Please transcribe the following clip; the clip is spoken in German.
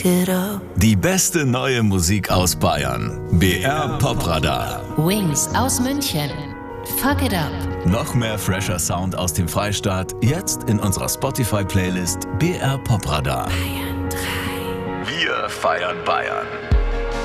it up. Die beste neue Musik aus Bayern. BR Popradar. Wings aus München. Fuck it up. Noch mehr fresher Sound aus dem Freistaat. Jetzt in unserer Spotify-Playlist BR Popradar. Bayern 3. Wir feiern Bayern.